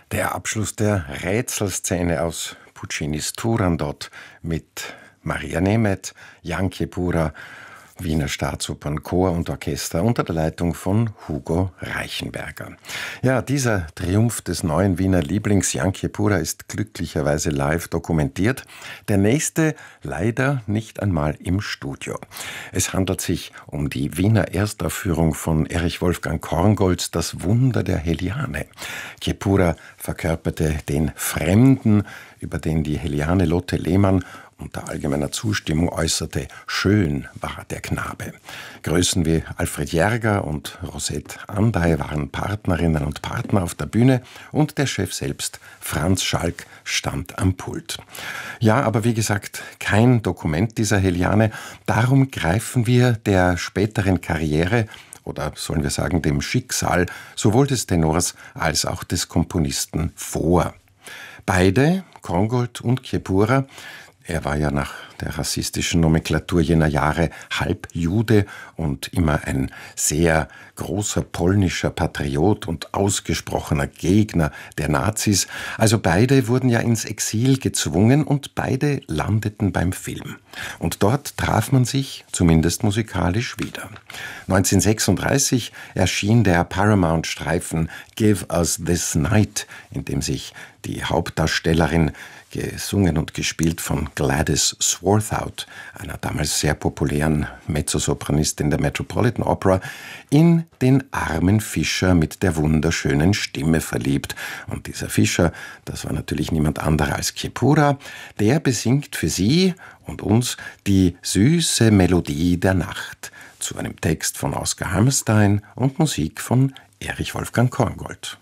Der Abschluss der Rätselszene aus Puccinis Turandot mit Maria Nemeth, Jan Kiepura, Wiener Staatsopernchor und Orchester unter der Leitung von Hugo Reichenberger. Ja, dieser Triumph des neuen Wiener Lieblings Jan Kiepura ist glücklicherweise live dokumentiert. Der nächste leider nicht einmal im Studio. Es handelt sich um die Wiener Erstaufführung von Erich Wolfgang Korngolds Das Wunder der Heliane. Kiepura verkörperte den Fremden, über den die Heliane Lotte Lehmann unter allgemeiner Zustimmung äußerte, schön war der Knabe. Größen wie Alfred Järger und Rosette Andey waren Partnerinnen und Partner auf der Bühne und der Chef selbst, Franz Schalk, stand am Pult. Ja, aber wie gesagt, kein Dokument dieser Heliane. Darum greifen wir der späteren Karriere oder sollen wir sagen dem Schicksal sowohl des Tenors als auch des Komponisten vor. Beide, Korngold und Kiepura, er war ja nach der rassistischen Nomenklatur jener Jahre halb Jude und immer ein sehr großer polnischer Patriot und ausgesprochener Gegner der Nazis. Also beide wurden ja ins Exil gezwungen und beide landeten beim Film. Und dort traf man sich, zumindest musikalisch, wieder. 1936 erschien der Paramount-Streifen Give Us This Night, in dem sich die Hauptdarstellerin, gesungen und gespielt von Gladys Swarthout, einer damals sehr populären Mezzosopranistin der Metropolitan Opera, in den armen Fischer mit der wunderschönen Stimme verliebt. Und dieser Fischer, das war natürlich niemand anderer als Kiepura, der besingt für sie und uns die süße Melodie der Nacht zu einem Text von Oscar Hammerstein und Musik von Erich Wolfgang Korngold.